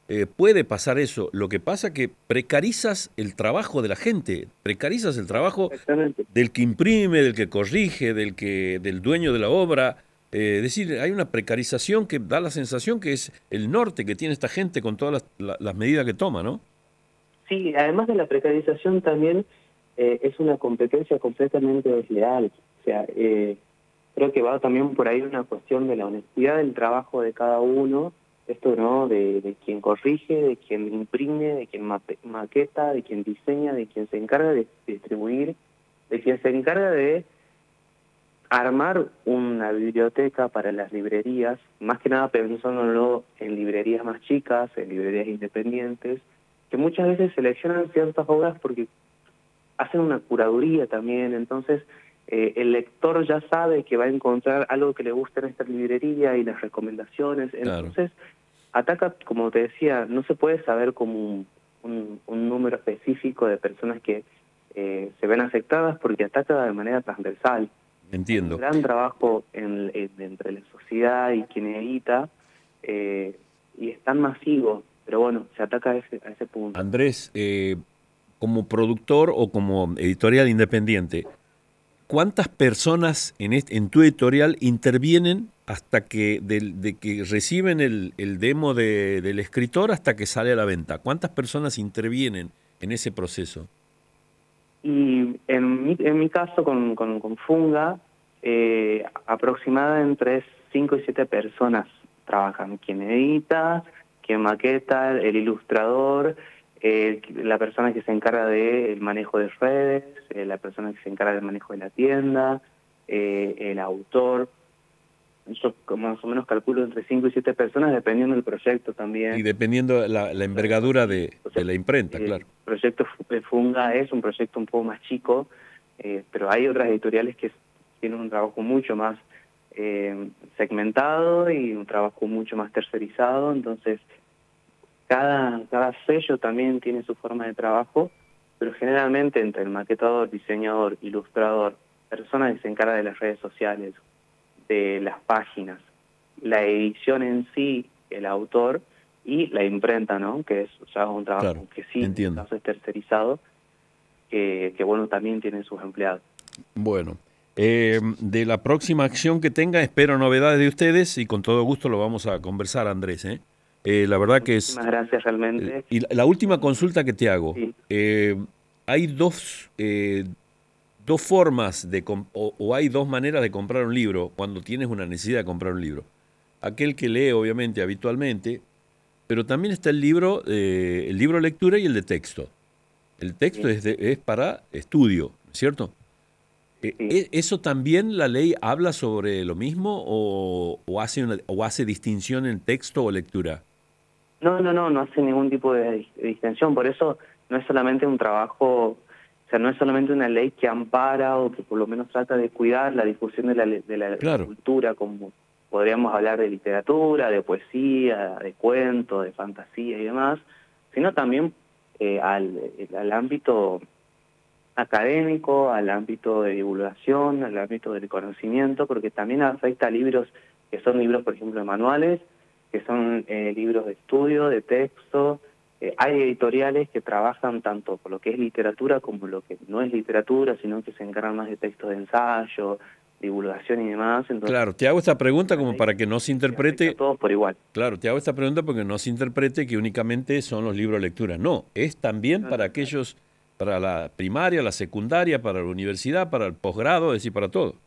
puede pasar eso. Lo que pasa que precarizas el trabajo de la gente, precarizas el trabajo Exactamente. del que imprime, del que corrige, del dueño de la obra. Es decir, hay una precarización que da la sensación que es el norte que tiene esta gente con todas las medidas que toma, ¿no? Sí, además de la precarización también es una competencia completamente desleal. O sea, creo que va también por ahí una cuestión de la honestidad del trabajo de cada uno, esto, ¿no? De quien corrige, de quien imprime, de quien maqueta, de quien diseña, de quien se encarga de distribuir, de quien se encarga de armar una biblioteca para las librerías, más que nada pensándolo en librerías más chicas, en librerías independientes, que muchas veces seleccionan ciertas obras porque hacen una curaduría también, entonces el lector ya sabe que va a encontrar algo que le guste en esta librería y las recomendaciones, Claro. entonces ataca, como te decía, no se puede saber como un número específico de personas que se ven afectadas porque ataca de manera transversal. Hay un Entiendo. gran trabajo entre la sociedad y quien edita, y es tan masivo, pero bueno, se ataca a ese punto. Andrés, como productor o como editorial independiente, ¿cuántas personas en tu editorial intervienen hasta que de que reciben el demo del escritor hasta que sale a la venta? ¿Cuántas personas intervienen en ese proceso? Y en mi caso con Funga, aproximadamente entre 5 y 7 personas trabajan. Quien edita, quien maqueta, el ilustrador, la persona que se encarga del manejo de redes, la persona que se encarga del manejo de la tienda, el autor. Yo más o menos calculo entre 5 y 7 personas dependiendo del proyecto Y también. dependiendo la envergadura O de sea, la imprenta, el claro. proyecto Funga es un proyecto un poco más chico, pero hay otras editoriales que tienen un trabajo mucho más segmentado y un trabajo mucho más tercerizado, entonces cada sello también tiene su forma de trabajo, pero generalmente entre el maquetador, diseñador, ilustrador, persona que se encarga de las redes sociales, de las páginas, la edición en sí, el autor y la imprenta, ¿no? Que es ya un Claro, trabajo que sí, en mi entiendo. caso es tercerizado, que bueno, también tiene sus empleados. Bueno, de la próxima acción que tenga, espero novedades de ustedes y con todo gusto lo vamos a conversar, Andrés, ¿eh? La verdad que es. Muchísimas gracias realmente. Y la última consulta que te hago. Sí, Hay dos formas o hay dos maneras de comprar un libro cuando tienes una necesidad de comprar un libro. Aquel que lee, obviamente, habitualmente, pero también está el libro lectura y el de texto. El texto sí, es para estudio, ¿cierto? sí. ¿Eso también la ley habla sobre lo mismo o hace distinción en texto o lectura? No hace ningún tipo de distinción, por eso no es solamente un trabajo, o sea, no es solamente una ley que ampara o que por lo menos trata de cuidar la difusión de la Claro, cultura, como podríamos hablar de literatura, de poesía, de cuento, de fantasía y demás, sino también al ámbito académico, al ámbito de divulgación, al ámbito del conocimiento, porque también afecta a libros que son libros, por ejemplo, de manuales, que son libros de estudio, de texto. Hay editoriales que trabajan tanto por lo que es literatura como lo que no es literatura, sino que se encargan más de textos de ensayo, divulgación y demás. Entonces, claro. Te hago esta pregunta la como ley para que no se que afecta a interprete. todos por igual. Claro, te hago esta pregunta porque no se interprete que únicamente son los libros de lectura. No, es también No, para no, claro. aquellos, para la primaria, la secundaria, para la universidad, para el posgrado, es decir, para todo.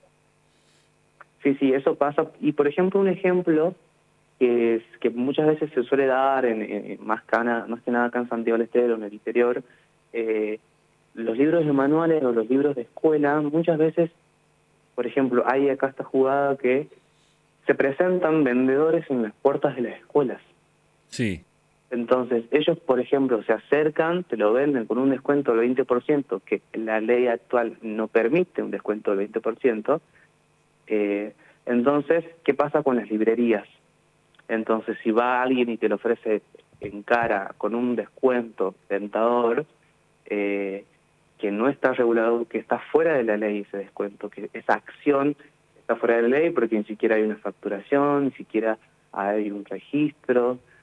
Sí, sí, eso pasa. Y por ejemplo, un ejemplo que muchas veces se suele dar más que nada acá en Santiago del Estero, en el interior, eh, los libros de manuales o los libros de escuela, muchas veces, por ejemplo, hay acá esta jugada que se presentan vendedores en las puertas de las escuelas. Sí, Entonces, ellos, por ejemplo, se acercan, te lo venden con un descuento del 20%, que la ley actual no permite un descuento del 20%. eh, entonces, ¿qué pasa con las librerías? Entonces, si va alguien y te lo ofrece en cara con un descuento tentador, eh, que no está regulado, que está fuera de la ley ese descuento, que esa acción está fuera de la ley porque ni siquiera hay una facturación, ni siquiera hay un registro.